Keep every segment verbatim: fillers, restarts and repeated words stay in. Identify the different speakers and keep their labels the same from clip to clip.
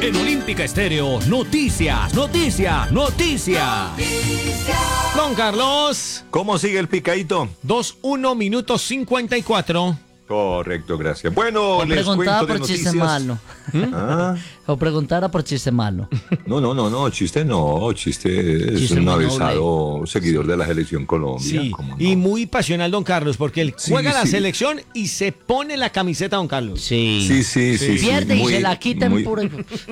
Speaker 1: En Olímpica Estéreo, noticias, noticias, noticias. Don Carlos.
Speaker 2: ¿Cómo sigue el picadito?
Speaker 1: dos uno minutos cincuenta y cuatro.
Speaker 2: Correcto, gracias. Bueno,
Speaker 3: o
Speaker 2: les
Speaker 3: preguntaba
Speaker 2: cuento de
Speaker 3: por chiste
Speaker 2: noticias.
Speaker 3: malo.
Speaker 2: ¿Ah?
Speaker 3: O preguntara por chiste malo.
Speaker 2: No, no, no, no, chiste no, chiste es
Speaker 3: Chiste
Speaker 2: un
Speaker 3: muy
Speaker 2: avisado seguidor de la selección Colombia.
Speaker 1: Sí,
Speaker 2: ¿cómo no?
Speaker 1: y muy pasional, don Carlos, porque él
Speaker 2: Sí,
Speaker 1: juega la
Speaker 2: sí.
Speaker 1: selección y se pone la camiseta, don Carlos.
Speaker 3: Sí.
Speaker 2: Sí, sí, sí. sí,
Speaker 3: Pierde y
Speaker 2: muy-
Speaker 3: se la quita
Speaker 2: muy-
Speaker 3: en puro.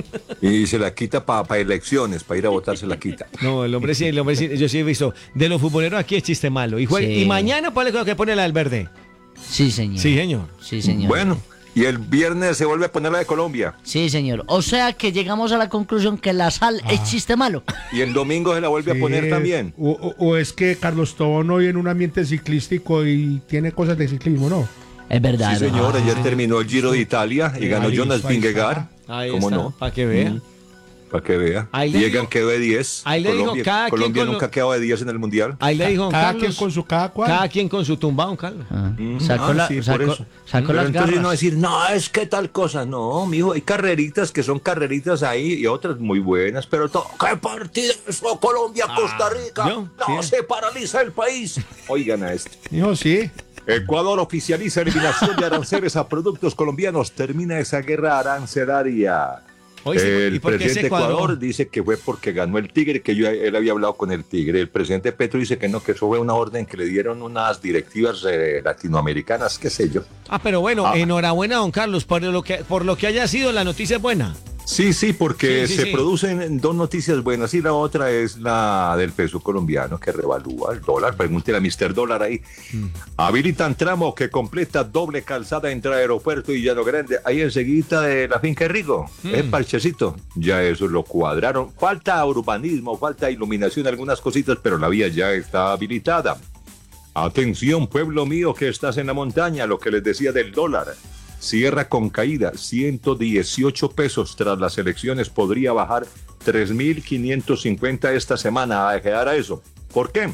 Speaker 2: Y se la quita para elecciones, para ir a votar se la quita.
Speaker 1: No, el hombre sí, el hombre sí, yo sí he visto. De los futboleros aquí es chiste malo. Y, juega,
Speaker 3: Sí.
Speaker 1: y mañana, ¿cuál es lo que pone la del verde?
Speaker 3: Sí, señor.
Speaker 1: Sí, señor.
Speaker 3: Sí, señor.
Speaker 2: Bueno, y el viernes se vuelve a poner la de Colombia.
Speaker 3: Sí, señor. O sea que llegamos a la conclusión que la sal es chiste malo.
Speaker 2: Y el domingo se la vuelve a
Speaker 4: Sí,
Speaker 2: poner también.
Speaker 4: O, o- o es que Carlos Tobón hoy en un ambiente ciclístico y tiene cosas de ciclismo, ¿no?
Speaker 3: Es verdad.
Speaker 2: Sí,
Speaker 3: ¿no?
Speaker 2: señor, ayer terminó el Giro de Italia y ganó
Speaker 4: Ahí
Speaker 2: Jonas
Speaker 4: está, ahí
Speaker 2: Vingegaard.
Speaker 1: Ahí
Speaker 2: ¿Cómo
Speaker 1: está,
Speaker 2: no?
Speaker 1: para que vea.
Speaker 2: Mm. Para que vea.
Speaker 1: Ahí le
Speaker 2: Llegan
Speaker 1: digo-
Speaker 2: quedó de diez.
Speaker 1: ahí le digo,
Speaker 2: Colombia,
Speaker 1: cada quien
Speaker 2: Colombia
Speaker 1: con lo-
Speaker 2: nunca ha quedado de diez en el Mundial.
Speaker 1: Ahí le dijo don
Speaker 4: Cada
Speaker 1: Carlos.
Speaker 4: quien con su cada cual.
Speaker 1: Cada quien con su tumba, don Carlos.
Speaker 3: Ah,
Speaker 2: Mm,
Speaker 3: Sacó,
Speaker 2: ah,
Speaker 3: la,
Speaker 2: sí, por
Speaker 3: sacó,
Speaker 2: eso.
Speaker 3: sacó
Speaker 2: Pero
Speaker 3: las
Speaker 2: entonces
Speaker 3: garras.
Speaker 2: no decir, no, es que tal cosa. No, mijo, hay carreritas que son carreritas ahí y otras muy buenas, pero to- ¿qué partido es Colombia, Costa Rica?
Speaker 1: ¿yo?
Speaker 2: No,
Speaker 1: Sí.
Speaker 2: se paraliza el país. Oigan a esto.
Speaker 4: Dijo, sí.
Speaker 2: Ecuador oficializa eliminación de aranceles a productos colombianos. Termina esa guerra arancelaria.
Speaker 1: Oye, sí,
Speaker 2: El
Speaker 1: ¿y por qué
Speaker 2: presidente
Speaker 1: ese
Speaker 2: de
Speaker 1: Ecuador?
Speaker 2: Ecuador dice que fue porque ganó el Tigre, que yo, él había hablado con el Tigre. El presidente Petro dice que no, que eso fue una orden que le dieron unas directivas eh, latinoamericanas, qué sé yo.
Speaker 1: Ah, pero bueno,
Speaker 2: Ah.
Speaker 1: enhorabuena, don Carlos, por lo que por lo que haya sido, la noticia es buena.
Speaker 2: Sí, sí, porque
Speaker 1: Sí, sí,
Speaker 2: se
Speaker 1: sí.
Speaker 2: producen dos noticias buenas y la otra es la del peso colombiano que revalúa el dólar. Pregúntele a mister Dólar ahí.
Speaker 1: Mm.
Speaker 2: Habilitan tramo que completa doble calzada entre Aeropuerto y Llano Grande. Ahí enseguida de la finca de Rigo.
Speaker 1: Mm.
Speaker 2: Es parchecito. Ya eso lo cuadraron. Falta urbanismo, falta iluminación, algunas cositas, pero la vía ya está habilitada. Atención, pueblo mío que estás en la montaña, lo que les decía del dólar. Cierra con caída, ciento dieciocho pesos tras las elecciones, podría bajar tres mil quinientos cincuenta esta semana a quedar a eso. ¿Por qué?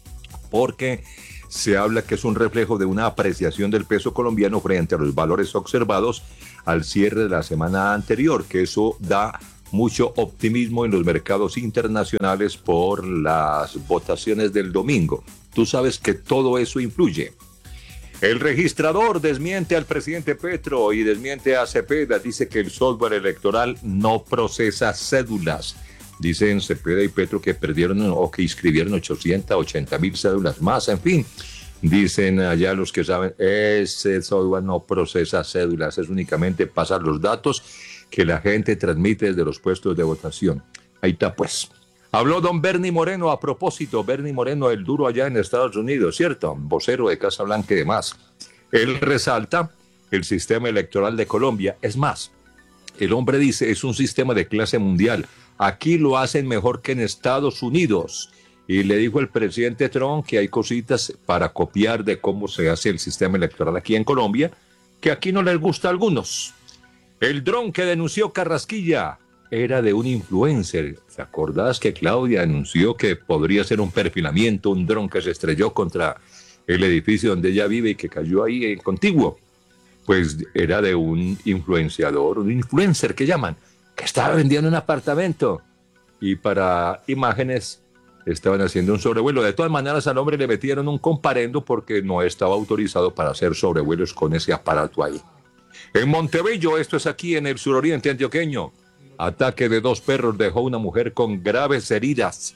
Speaker 2: Porque se habla que es un reflejo de una apreciación del peso colombiano frente a los valores observados al cierre de la semana anterior, que eso da mucho optimismo en los mercados internacionales por las votaciones del domingo. Tú sabes que todo eso influye. El registrador desmiente al presidente Petro y desmiente a Cepeda. Dice que el software electoral no procesa cédulas. Dicen Cepeda y Petro que perdieron o que inscribieron ochocientas ochenta mil cédulas más. En fin, dicen allá los que saben, ese software no procesa cédulas. Es únicamente pasar los datos que la gente transmite desde los puestos de votación. Ahí está pues. Habló don Bernie Moreno a propósito, Bernie Moreno, el duro allá en Estados Unidos, ¿cierto? Vocero de Casa Blanca y demás. Él resalta el sistema electoral de Colombia. Es más, el hombre dice, es un sistema de clase mundial. Aquí lo hacen mejor que en Estados Unidos. Y le dijo el presidente Trump que hay cositas para copiar de cómo se hace el sistema electoral aquí en Colombia, que aquí no les gusta a algunos. El dron que denunció Carrasquilla era de un influencer. ¿Te acordás que Claudia anunció que podría ser un perfilamiento, un dron que se estrelló contra el edificio donde ella vive y que cayó ahí en contiguo? Pues era de un influenciador, un influencer que llaman, que estaba vendiendo un apartamento y para imágenes estaban haciendo un sobrevuelo. De todas maneras al hombre le metieron un comparendo porque no estaba autorizado para hacer sobrevuelos con ese aparato ahí. En Montebello, esto es aquí en el suroriente antioqueño, ataque de dos perros dejó una mujer con graves heridas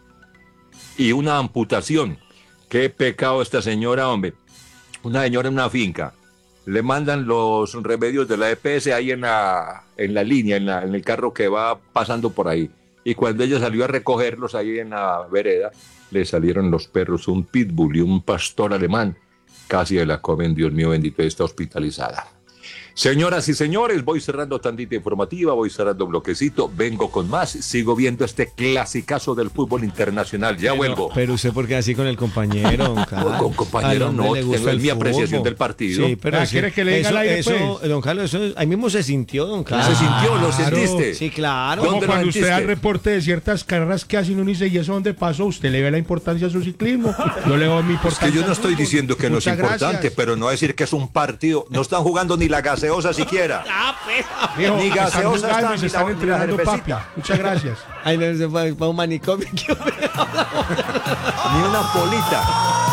Speaker 2: y una amputación. Qué pecado esta señora, hombre. Una señora en una finca. Le mandan los remedios de la E P S ahí en la, en la línea, en, la, en el carro que va pasando por ahí. Y cuando ella salió a recogerlos ahí en la vereda, le salieron los perros, un pitbull y un pastor alemán. Casi de la comen, Dios mío bendito, está hospitalizada. Señoras y señores, voy cerrando tandita informativa, voy cerrando bloquecito, vengo con más, sigo viendo este clasicazo del fútbol internacional, ya
Speaker 1: Pero-
Speaker 2: vuelvo.
Speaker 1: Pero usted, ¿por qué así con el compañero, don Carlos?
Speaker 2: Con compañero
Speaker 1: Al hombre
Speaker 2: no,
Speaker 1: le gusta
Speaker 2: tengo
Speaker 1: el
Speaker 2: mi apreciación
Speaker 1: fútbol.
Speaker 2: del partido.
Speaker 1: Sí, pero
Speaker 4: Ah,
Speaker 1: sí,
Speaker 4: ¿quiere que le diga
Speaker 1: eso,
Speaker 4: al aire,
Speaker 1: eso,
Speaker 4: pues?
Speaker 1: don Carlos, eso, ahí mismo se sintió, don Carlos.
Speaker 2: ¿Se sintió? ¿Lo
Speaker 4: Claro.
Speaker 2: sentiste?
Speaker 1: Sí, claro.
Speaker 4: Como
Speaker 2: ¿Dónde lo
Speaker 4: cuando usted
Speaker 2: sentiste?
Speaker 4: da el reporte de ciertas carreras que hacen uno y dice, ¿y eso dónde pasó? Usted le ve la importancia a su ciclismo. Yo le doy mi
Speaker 2: Es
Speaker 4: importancia.
Speaker 2: que yo no
Speaker 4: al
Speaker 2: estoy
Speaker 4: fútbol.
Speaker 2: diciendo que no es
Speaker 4: Muchas
Speaker 2: importante,
Speaker 4: gracias.
Speaker 2: pero no decir que es un partido. No están jugando ni la Gaceta gaseosa siquiera.
Speaker 4: Viejo,
Speaker 2: Ni
Speaker 4: están
Speaker 2: gaseosa
Speaker 4: jugando
Speaker 2: están,
Speaker 4: y se
Speaker 2: ni
Speaker 4: están
Speaker 2: la- ni la
Speaker 4: entrenando, papi.
Speaker 2: cervecita.
Speaker 4: Muchas gracias.
Speaker 1: Ay, no, se fue para un manicomio.
Speaker 2: Ni una polita.